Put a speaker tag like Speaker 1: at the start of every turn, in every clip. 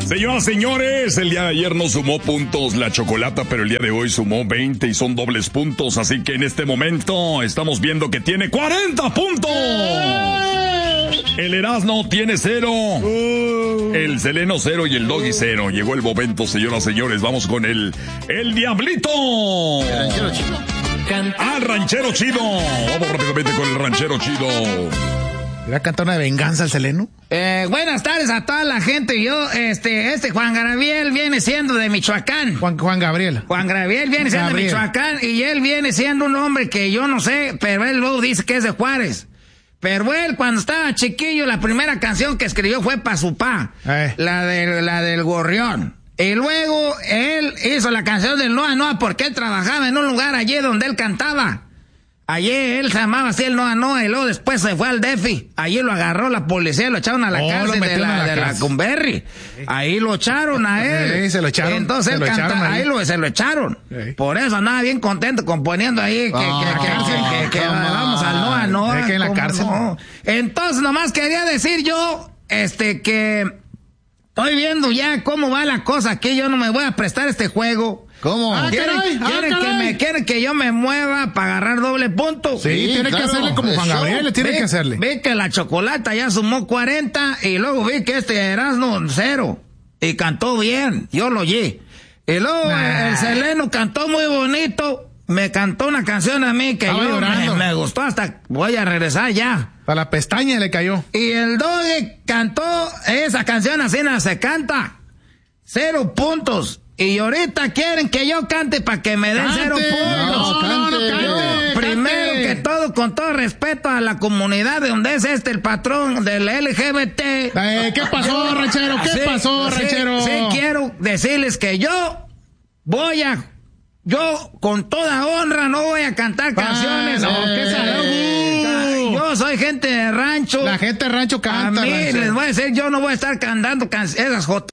Speaker 1: Señoras, señores, el día de ayer no sumó puntos la Chocolata, pero el día de hoy sumó 20 y son dobles puntos, así que en este momento estamos viendo que tiene 40 puntos. El Erasmo tiene 0, el Seleno 0 y el Doggy 0. Llegó el momento, señoras, señores, vamos con el Diablito.
Speaker 2: El ranchero chido.
Speaker 1: Al ranchero chido. Vamos rápidamente con el ranchero chido.
Speaker 3: ¿Le va a cantar una de venganza al Seleno?
Speaker 4: Buenas tardes a toda la gente. Yo, Juan Gabriel viene siendo de Michoacán.
Speaker 3: Juan Gabriel.
Speaker 4: Juan Gabriel viene siendo de Michoacán y él viene siendo un hombre que yo no sé, pero él luego dice que es de Juárez. Pero él, cuando estaba chiquillo, la primera canción que escribió fue pa' su pa. La del Gorrión. Y luego él hizo la canción del Noa Noa porque él trabajaba en un lugar allí donde él cantaba. Allí él se llamaba así el Noa Noa y luego después se fue al DEFI. Allí lo agarró la policía y lo echaron a la cárcel de la Cumberry. Ahí lo echaron a él.
Speaker 3: Sí, se lo echaron.
Speaker 4: Entonces él cantaba, ahí se lo echaron. Sí. Por eso andaba bien contento componiendo ahí que vamos al Noa Noa.
Speaker 3: Que en la cárcel.
Speaker 4: No. Entonces nomás quería decir yo, que estoy viendo ya cómo va la cosa aquí. Yo no me voy a prestar este juego.
Speaker 2: ¿Cómo?
Speaker 4: ¿Quieren que yo me mueva para agarrar doble punto?
Speaker 3: Sí, tiene que hacerle como Juan Gabriel, tiene que hacerle.
Speaker 4: Vi que la Chocolata ya sumó 40 y luego vi que Erasmo 0 y cantó bien, yo lo oí. Y luego el Seleno cantó muy bonito, me cantó una canción a mí que yo me gustó hasta voy a regresar ya.
Speaker 3: Para la pestaña le cayó.
Speaker 4: Y el Doggy cantó esa canción así, no se canta. 0 puntos. Y ahorita quieren que yo cante para que me den 0 puntos.
Speaker 2: No,
Speaker 4: primero que todo, con todo respeto a la comunidad de donde es el patrón del LGBT.
Speaker 3: ¿Qué pasó, ranchero? ¿Qué pasó, ranchero?
Speaker 4: Sí, quiero decirles que yo con toda honra no voy a cantar canciones.
Speaker 3: No, qué salud.
Speaker 4: Yo soy gente de rancho.
Speaker 3: La gente de rancho canta.
Speaker 4: A mí
Speaker 3: ranchero.
Speaker 4: les voy a decir, yo no voy a estar cantando esas jotas.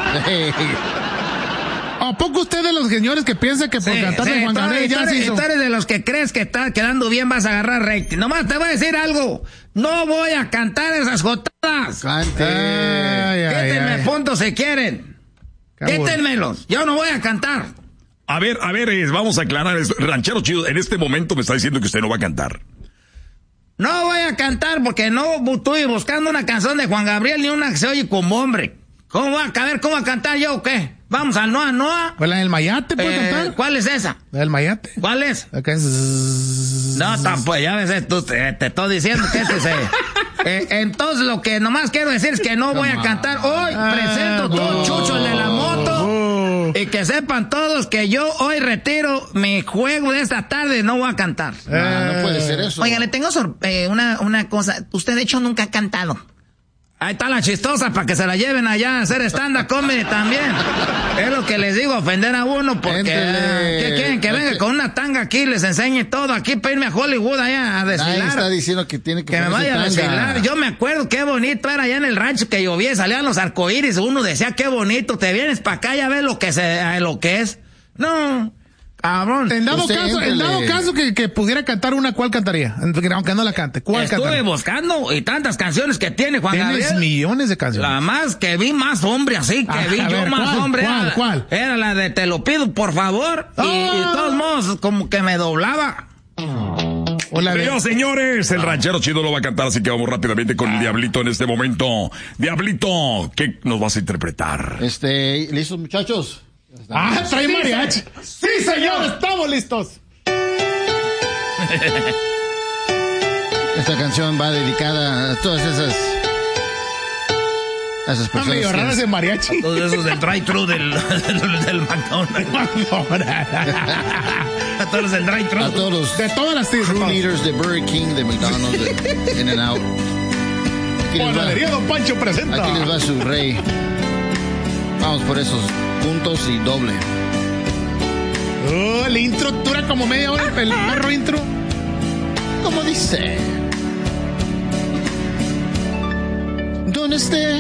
Speaker 3: ¿A poco usted de los señores que piensa que por cantar de Juan Gabriel ya se hizo?
Speaker 4: Tú eres de los que crees que está quedando bien, vas a agarrar rating. Nomás te voy a decir algo. No voy a cantar esas jotadas. Quítenme puntos si quieren. Quítenmelos. Yo no voy a cantar.
Speaker 1: A ver, vamos a aclarar esto. Ranchero chido, en este momento me está diciendo que usted no va a cantar.
Speaker 4: No voy a cantar porque no estoy buscando una canción de Juan Gabriel ni una que se oye como hombre. ¿Cómo voy a cantar yo o qué? Vamos al Noa Noa.
Speaker 3: Pues la del Mayate, ¿puede cantar?
Speaker 4: ¿Cuál es esa?
Speaker 3: La del Mayate.
Speaker 4: ¿Cuál es?
Speaker 3: Acá es...
Speaker 4: No, tampoco, ya ves, tú te estoy diciendo que entonces lo que nomás quiero decir es que no voy a cantar hoy. Presento todo Chucho, el de la moto. Y que sepan todos que yo hoy retiro mi juego de esta tarde, no voy a cantar.
Speaker 2: No puede ser eso.
Speaker 4: Oiga, le tengo una cosa. Usted de hecho nunca ha cantado. Ahí está la chistosa para que se la lleven allá a hacer stand-up comedy también. Es lo que les digo, ofender a uno porque ¿qué quieren? Que venga con una tanga aquí, les enseñe todo aquí para irme a Hollywood allá a desfilar.
Speaker 2: Nadie está diciendo que tiene que
Speaker 4: me vaya a desfilar. Yo me acuerdo qué bonito era allá en el rancho que llovía y salían los arcoíris. Uno decía qué bonito, te vienes para acá ya ves lo que es. No. Cabrón.
Speaker 3: En dado caso que pudiera cantar una, ¿cuál cantaría? Aunque no la cante, ¿cuál cantaría?
Speaker 4: Estuve buscando y tantas canciones que tiene Juan Gabriel.
Speaker 3: Tienes millones de canciones.
Speaker 4: La más que vi más hombre así, hombre.
Speaker 3: ¿Cuál?
Speaker 4: Era la de Te lo pido, por favor. Y de todos modos, como que me doblaba.
Speaker 1: Pero señores, el ranchero chido lo va a cantar, así que vamos rápidamente con el Diablito en este momento. Diablito, ¿qué nos vas a interpretar?
Speaker 2: ¿Listos, muchachos?
Speaker 3: Trae mariachi. Sí, señor, estamos listos.
Speaker 2: Esta canción va dedicada a todas esas personas.
Speaker 3: Medio raras de mariachi.
Speaker 4: A todos esos del drive-thru del McDonald's. A todos los del drive-thru.
Speaker 2: A todos los
Speaker 3: de todas las
Speaker 2: crew leaders de Burger King, de McDonald's, de In-N-Out.
Speaker 3: Panadería Don Pancho presenta.
Speaker 2: Aquí les va su rey. Vamos por esos puntos y doble.
Speaker 3: El intro dura como media hora, el perro intro.
Speaker 2: Como dice. ¿Dónde esté?